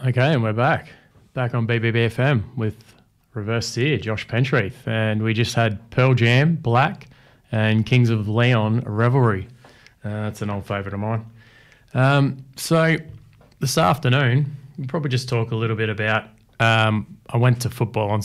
Okay, and we're back on BBBFM with Reverse Sear, Josh Pentreath, and we just had Pearl Jam, Black, and Kings of Leon, Revelry. That's an old favourite of mine. So this afternoon, we'll probably just talk a little bit about, I went to football on